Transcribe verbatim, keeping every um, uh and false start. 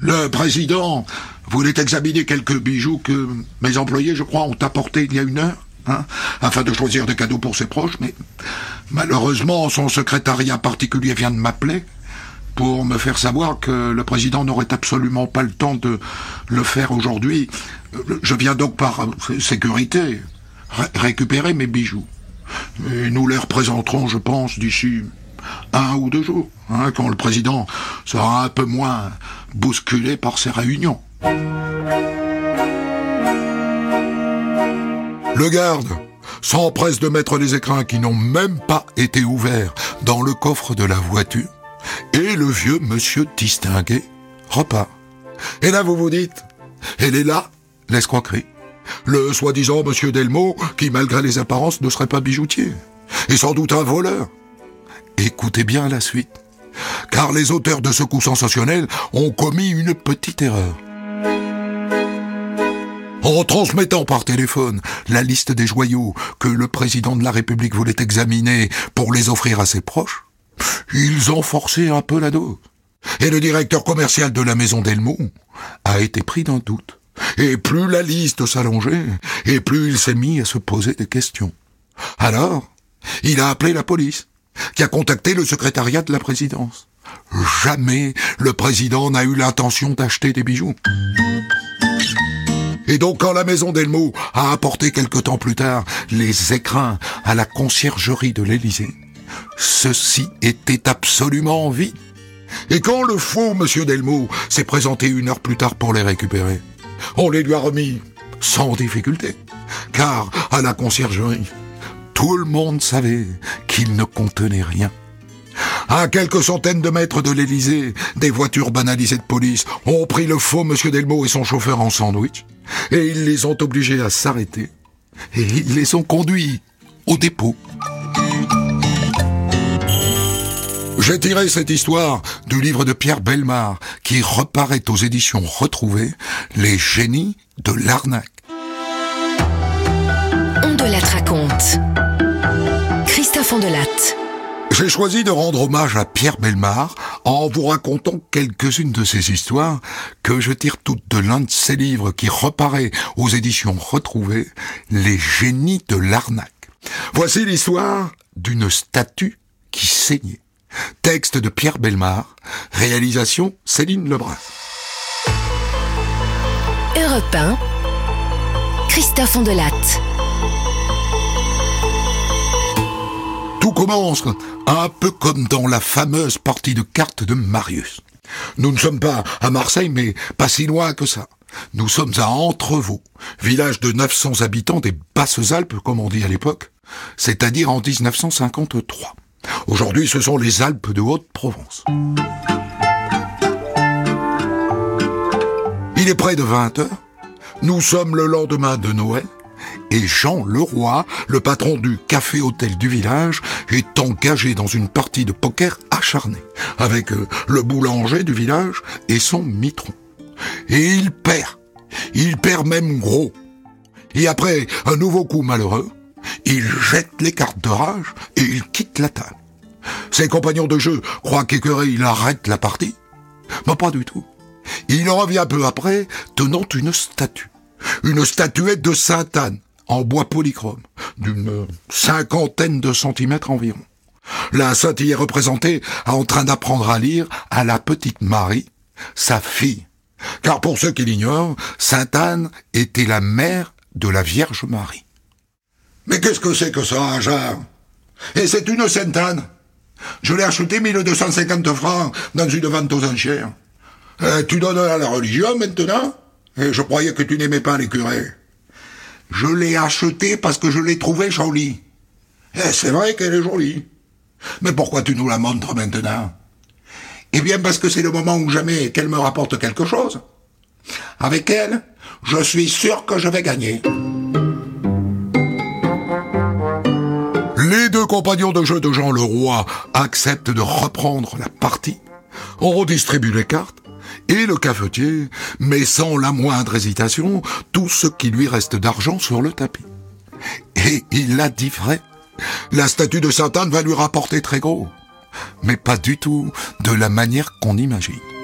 Le président voulait examiner quelques bijoux que mes employés, je crois, ont apportés il y a une heure, hein, afin de choisir des cadeaux pour ses proches, mais malheureusement, son secrétariat particulier vient de m'appeler pour me faire savoir que le président n'aurait absolument pas le temps de le faire aujourd'hui. Je viens donc par sécurité ré- récupérer mes bijoux. Et nous les représenterons, je pense, d'ici un ou deux jours, hein, quand le président sera un peu moins bousculé par ses réunions. Le garde s'empresse de mettre les écrins qui n'ont même pas été ouverts dans le coffre de la voiture, et le vieux monsieur distingué repart. Et là, vous vous dites, elle est là, l'escroquerie. Le soi-disant monsieur Delmo, qui malgré les apparences ne serait pas bijoutier, et sans doute un voleur. Écoutez bien la suite, car les auteurs de ce coup sensationnel ont commis une petite erreur. En transmettant par téléphone la liste des joyaux que le président de la République voulait examiner pour les offrir à ses proches, ils ont forcé un peu la dose. Et le directeur commercial de la maison Delmo a été pris d'un doute. Et plus la liste s'allongeait, et plus il s'est mis à se poser des questions. Alors, il a appelé la police, qui a contacté le secrétariat de la présidence. Jamais le président n'a eu l'intention d'acheter des bijoux. Et donc quand la maison Delmo a apporté quelque temps plus tard les écrins à la conciergerie de l'Élysée, ceux-ci étaient absolument vides. Et quand le faux monsieur Delmo s'est présenté une heure plus tard pour les récupérer, on les lui a remis sans difficulté, car à la conciergerie, tout le monde savait qu'il ne contenait rien. À quelques centaines de mètres de l'Élysée, des voitures banalisées de police ont pris le faux monsieur Delmo et son chauffeur en sandwich, et ils les ont obligés à s'arrêter, et ils les ont conduits au dépôt. J'ai tiré cette histoire du livre de Pierre Bellemare, qui reparaît aux éditions Retrouvées, Les génies de l'arnaque. On de la raconte. Christophe Ondelatte. J'ai choisi de rendre hommage à Pierre Bellemare en vous racontant quelques-unes de ces histoires que je tire toutes de l'un de ses livres qui reparaît aux éditions Retrouvées, Les génies de l'arnaque. Voici l'histoire d'une statue qui saignait. Texte de Pierre Bellemare, réalisation Céline Lebrun. Europe un, Christophe Ondelatte. Tout commence un peu comme dans la fameuse partie de cartes de Marius. Nous ne sommes pas à Marseille, mais pas si loin que ça. Nous sommes à Entrevaux, village de neuf cents habitants des Basses-Alpes, comme on dit à l'époque, c'est-à-dire en dix-neuf cent cinquante-trois. Aujourd'hui, ce sont les Alpes de Haute-Provence. Il est près de vingt heures. Nous sommes le lendemain de Noël. Et Jean Leroy, le patron du café-hôtel du village, est engagé dans une partie de poker acharnée, avec euh, le boulanger du village et son mitron. Et il perd. Il perd même gros. Et après un nouveau coup malheureux, il jette les cartes de rage et il quitte la table. Ses compagnons de jeu croient qu'écœuré, il arrête la partie. Mais pas du tout. Il revient peu après, tenant une statue. Une statuette de Sainte-Anne, en bois polychrome, d'une cinquantaine de centimètres environ. La sainte y est représentée en train d'apprendre à lire à la petite Marie, sa fille. Car pour ceux qui l'ignorent, Sainte-Anne était la mère de la Vierge Marie. Mais qu'est-ce que c'est que ça, un genre? Et c'est une Sainte-Anne. Je l'ai acheté mille deux cent cinquante francs dans une vente aux enchères. Euh, tu donnes à la religion maintenant? Et je croyais que tu n'aimais pas les curés. Je l'ai achetée parce que je l'ai trouvée jolie. Et c'est vrai qu'elle est jolie. Mais pourquoi tu nous la montres maintenant? Eh bien parce que c'est le moment où jamais qu'elle me rapporte quelque chose. Avec elle, je suis sûr que je vais gagner. Les deux compagnons de jeu de Jean Leroy acceptent de reprendre la partie. On redistribue les cartes. Et le cafetier met sans la moindre hésitation tout ce qui lui reste d'argent sur le tapis. Et il a dit vrai. La statue de Sainte-Anne va lui rapporter très gros. Mais pas du tout de la manière qu'on imagine.